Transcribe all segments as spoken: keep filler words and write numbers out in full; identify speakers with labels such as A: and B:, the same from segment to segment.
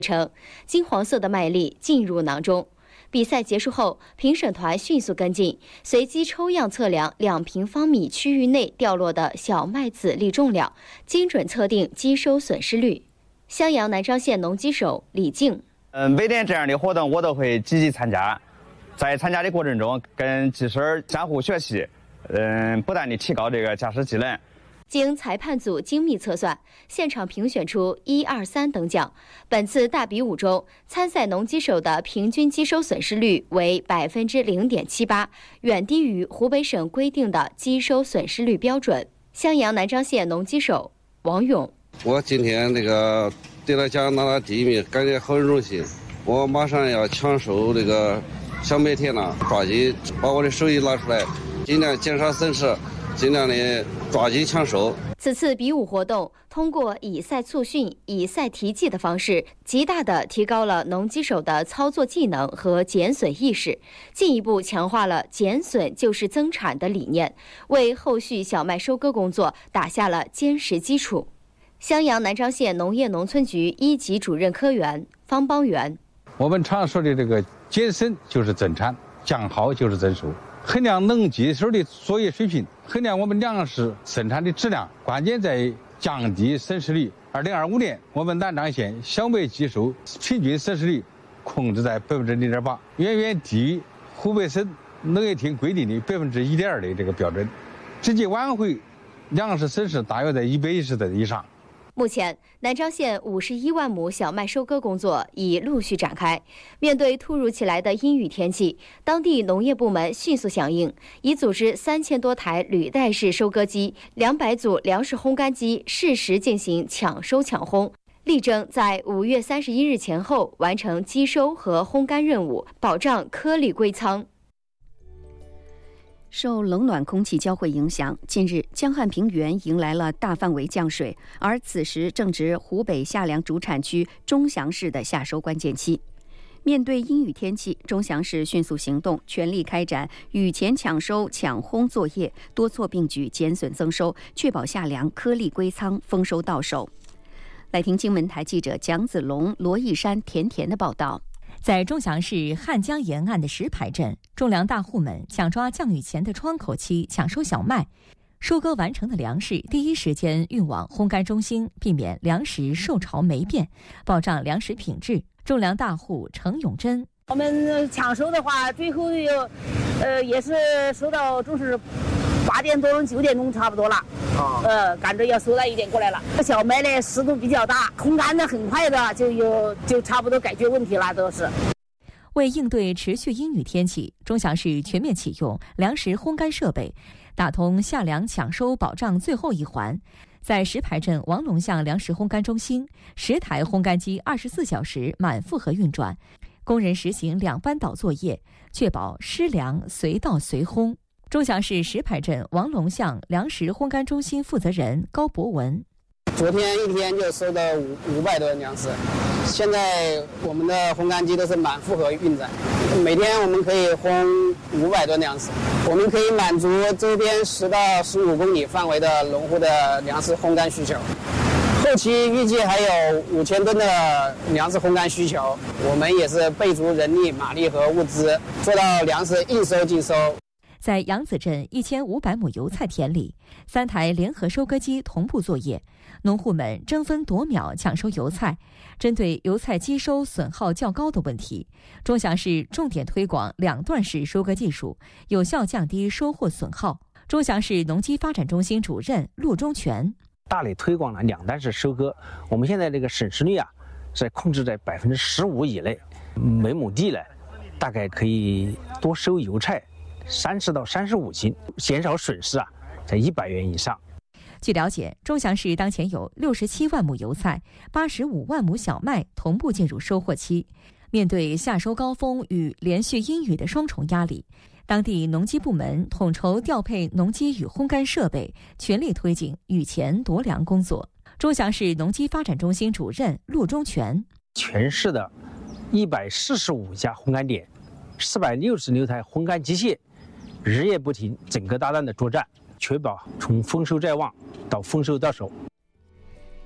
A: 成，金黄色的麦粒进入囊中。比赛结束后，评审团迅速跟进，随机抽样测量两平方米区域内掉落的小麦籽粒重量，精准测定机收损失率。襄阳南漳县农机手李静，
B: 嗯，每年这样的活动我都会积极参加，在参加的过程中跟技师相互学习，嗯，不断的提高这个驾驶技能。
A: 经裁判组精密测算，现场评选出一二三等奖。本次大比武中，参赛农机手的平均机收损失率为百分之零点七八，远低于湖北省规定的机收损失率标准。襄阳南漳县农机手王勇，
C: 我今天那个得了奖，拿了第一名，感觉很荣幸。我马上要抢收这个小麦田了，抓紧把我的手艺拿出来，尽量减少损失。尽量的抓紧抢收。
A: 此次比武活动通过以赛促训、以赛提技的方式，极大地提高了农机手的操作技能和减损意识，进一步强化了减损就是增产的理念，为后续小麦收割工作打下了坚实基础。襄阳南漳县农业农村局一级主任科员方邦元，
D: 我们常说的这个减损就是增产，降耗就是增收。衡量农机手的作业水平，衡量我们粮食生产的质量，关键在于降低损失率。二零二五年，我们南漳县小麦机收平均损失率控制在百分之零点八，远远低于湖北省农业厅规定的百分之一点二的这个标准，直接挽回粮食损失大约在一百一十吨以上。
A: 目前，南漳县五十一万亩小麦收割工作已陆续展开。面对突如其来的阴雨天气，当地农业部门迅速响应，已组织三千多台履带式收割机、两百组粮食烘干机适时进行抢收抢烘，力争在五月三十一日前后完成机收和烘干任务，保障颗粒归仓。
E: 受冷暖空气交汇影响，近日江汉平原迎来了大范围降水，而此时正值湖北夏粮主产区钟祥市的夏收关键期。面对阴雨天气，钟祥市迅速行动，全力开展雨前抢收抢烘作业，多措并举，减损增收，确保夏粮颗粒归仓，丰收到手。来听金门台记者蒋子龙、罗义山、甜甜的报道。
F: 在钟祥市汉江沿岸的石牌镇，种粮大户们抢抓降雨前的窗口期抢收小麦，收割完成的粮食第一时间运往烘干中心，避免粮食受潮霉变，保障粮食品质。种粮大户程永珍，
G: 我们抢收的话，最后有，呃，也是收到就是八点多钟、九点钟差不多了。啊，呃，赶着要收到一点过来了。小麦呢湿度比较大，烘干的很快的，就有就差不多解决问题了，都是。
F: 为应对持续阴雨天气，钟祥市全面启用粮食烘干设备，打通夏粮抢收保障最后一环。在石牌镇王龙巷粮食烘干中心，十台烘干机二十四小时满负荷运转，工人实行两班倒作业，确保湿粮随到随烘。钟祥市石牌镇王龙巷粮食烘干中心负责人高博文，
H: 昨天一天就收到五五百吨粮食，现在我们的烘干机都是满负荷运转，每天我们可以烘五百吨粮食，我们可以满足周边十到十五公里范围的农户的粮食烘干需求。后期预计还有五千吨的粮食烘干需求，我们也是备足人力、马力和物资，做到粮食应收尽收。
F: 在杨子镇一千五百亩油菜田里，三台联合收割机同步作业，农户们争分夺秒抢收油菜。针对油菜机收损耗较高的问题，钟祥市重点推广两段式收割技术，有效降低收获损耗。钟祥市农机发展中心主任陆中全，
I: 大力推广了两段式收割，我们现在这个损失率啊，是控制在百分之十五以内，每亩地呢，大概可以多收油菜三十到三十五斤，减少损失啊，在一百元以上。
F: 据了解，钟祥市当前有六十七万亩油菜、八十五万亩小麦同步进入收获期。面对夏收高峰与连续阴雨的双重压力，当地农机部门统筹调配农机与烘干设备，全力推进雨前夺粮工作。钟祥市农机发展中心主任陆中全，
I: 全市的一百四十五家烘干点，四百六十六台烘干机械，日夜不停，整个大单的作战，确保从丰收在望到丰收到手。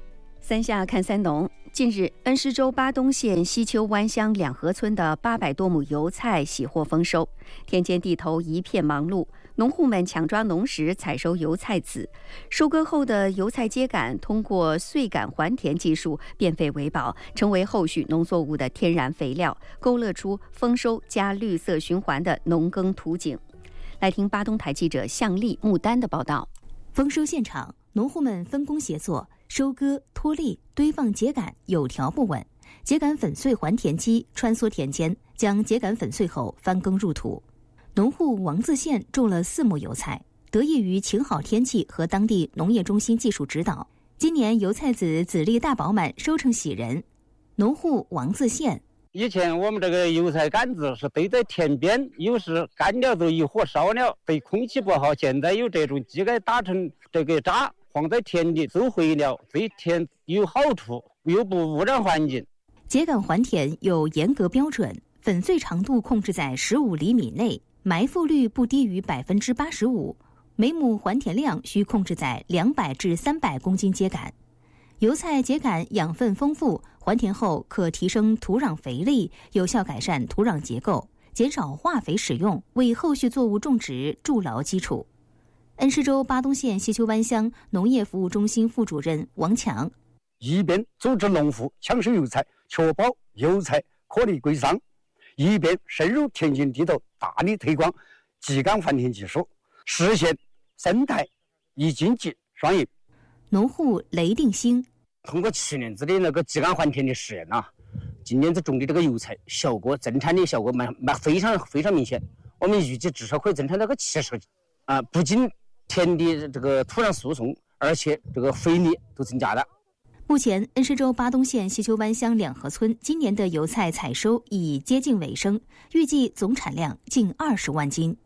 E: 三下看三农。近日，恩施州巴东县西丘湾乡两河村的八百多亩油菜喜获丰收，田间地头一片忙碌，农户们抢抓农时采收油菜籽。收割后的油菜秸秆通过穗秆还田技术变废为宝，成为后续农作物的天然肥料，勾勒出丰收加绿色循环的农耕图景。来听巴东台记者向丽、穆丹的报道。
J: 丰收现场，农户们分工协作，收割、脱粒、堆放秸秆有条不紊。秸秆粉碎还田机穿梭田间，将秸秆粉碎后翻耕入土。农户王自宪种了四亩油菜，得益于晴好天气和当地农业中心技术指导，今年油菜籽籽粒大饱满，收成喜人。农户王自宪。
K: 以前我们这个油菜杆子是堆在田边，有时干了就一火烧了，对空气不好。现在有这种秸秆打成这个渣，放在田里收回了，对田有好处，又不污染环境。
J: 秸秆还田有严格标准，粉碎长度控制在十五厘米内，埋伏率不低于百分之八十五，每亩还田量需控制在两百至三百公斤秸秆。油菜秸秆养分丰富，还田后可提升土壤肥力，有效改善土壤结构，减少化肥使用，为后续作物种植筑牢基础。恩施州巴东县西丘湾乡农业服务中心副主任王强，
K: 一边组织农户抢收油菜，确保油菜颗粒归商，一边深入田间地头，大力推广秸秆还田技术，实现生态与经济双赢。
J: 农户雷定兴，
L: 通过七年子的那个秸秆还田的实验啊，今年子种的这个油菜效果增产的效果蛮蛮非常非常明显。我们预计至少可以增产到个七十斤啊！不仅田的这个土壤输送，而且这个肥力都增加了。
J: 目前，恩施州巴东县西丘湾乡两河村今年的油菜采收已接近尾声，预计总产量近二十万斤。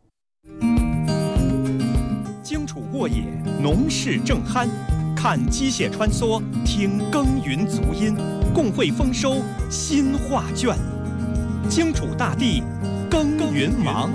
M: 荆楚沃野，农事正酣。看机械穿梭，听耕耘足音，共绘丰收新画卷。荆楚大地，耕耘忙。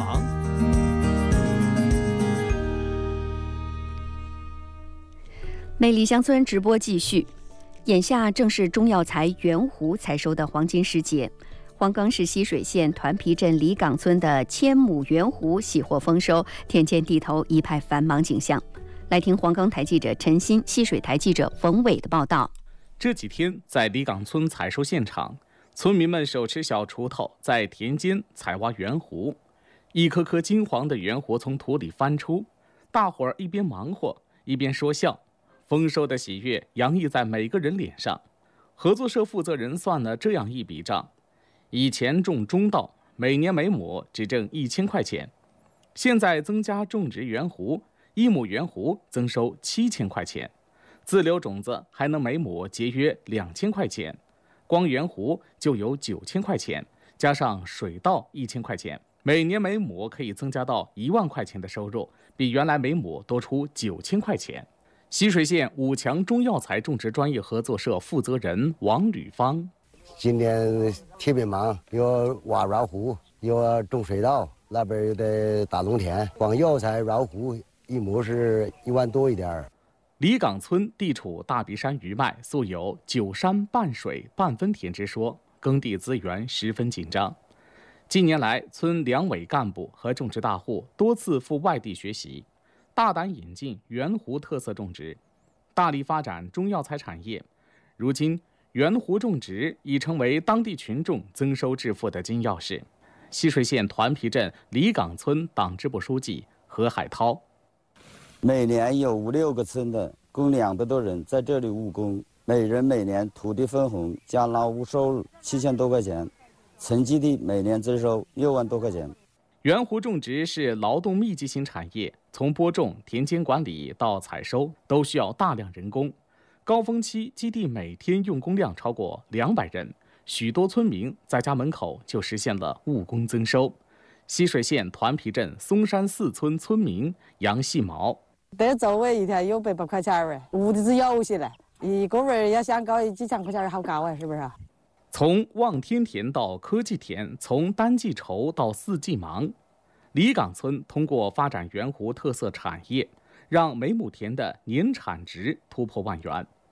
E: 美丽乡村直播继续，眼下正是中药材圆弧采收的黄金时节。黄冈市溪水县团皮镇李岗村的千亩圆弧喜获丰收，田间地头一派繁忙景象。来听黄冈台记者陈鑫、溪水台记者冯伟的报道。
N: 这几天，在李岗村采收现场，村民们手持小锄头在田间采挖圆弧，一颗颗金黄的圆弧从土里翻出，大伙儿一边忙活一边说笑，丰收的喜悦洋溢在每个人脸上。合作社负责人算了这样一笔账：以前种中稻，每年每亩只挣一千块钱，现在增加种植圆弧。一亩圆弧增收七千块钱，自留种子还能每亩节约两千块钱，光圆弧就有九千块钱，加上水稻一千块钱，每年每亩可以增加到一万块钱的收入，比原来每亩多出九千块钱。溪水县五强中药材种植专业合作社负责人王吕芳：
O: 今年特别忙，有挖软弧，有种水稻，那边有的打农田，光药材软弧。一亩是一万多一点。
N: 李岗村地处大鼻山余脉，素有九山半水半分田之说，耕地资源十分紧张。近年来，村两委干部和种植大户多次赴外地学习，大胆引进圆弧特色种植，大力发展中药材产业。如今，圆弧种植已成为当地群众增收致富的金钥匙。溪水县团皮镇李岗村党支部书记何海涛。
P: 每年有五六个村的共两百多人在这里务工，每人每年土地分红加劳务收入七千多块钱，村基地每年增收六万多块钱。
N: 圆弧种植是劳动密集型产业，从播种、田间管理到采收都需要大量人工。高峰期基地每天用工量超过两百人，许多村民在家门口就实现了务工增收。溪水县团皮镇松山四村村民杨细毛。
Q: 得作为一天有百把块钱儿，屋里只有些了，一个月要想搞几千块钱好搞啊，是不是？
N: 从望天田到科技田，从单季愁到四季忙，李岗村通过发展圆弧特色产业，让每亩田的年产值突破万元，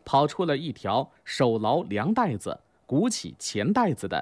N: 跑出了一条手牢粮袋子、鼓起钱袋子的